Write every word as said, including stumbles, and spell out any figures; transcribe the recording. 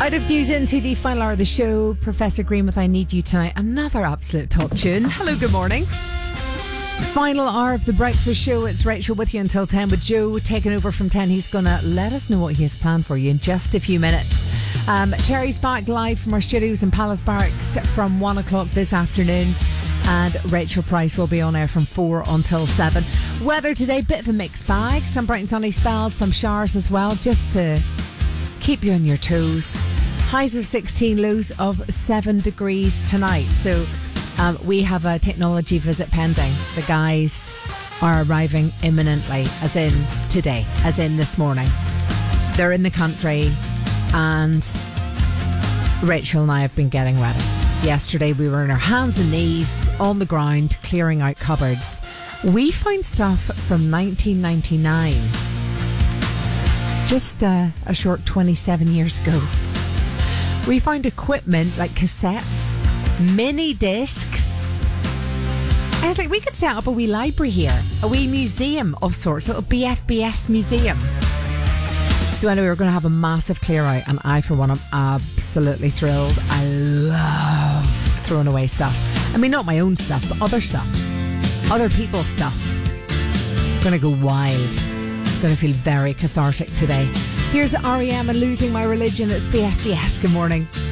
Out of news into the final hour of the show, Professor Green with I Need You Tonight. Another absolute top tune. Hello, good morning. Final hour of the breakfast show. It's Rachel with you until ten, with Joe taking over from ten. He's going to let us know what he has planned for you in just a few minutes. Um, Terry's back live from our studios in Palace Barracks from one o'clock this afternoon. And Rachel Price will be on air from four until seven. Weather today, bit of a mixed bag. Some bright and sunny spells, some showers as well, just to keep you on your toes. Highs of sixteen, lows of seven degrees tonight. So um, we have a technology visit pending. The guys are arriving imminently, as in today, as in this morning. They're in the country, and Rachel and I have been getting ready. Yesterday we were on our hands and knees on the ground clearing out cupboards. We found stuff from nineteen ninety-nine, just uh, a short twenty-seven years ago. We found equipment like cassettes, mini discs. I was like, we could set up a wee library here, a wee museum of sorts, a little B F B S museum. So anyway, we're going to have a massive clear out, and I, for one, am absolutely thrilled. I love throwing away stuff. I mean, not my own stuff, but other stuff. Other people's stuff. I'm going to go wild. It's going to feel very cathartic today. Here's R E M and Losing My Religion. It's B F B S. Good morning.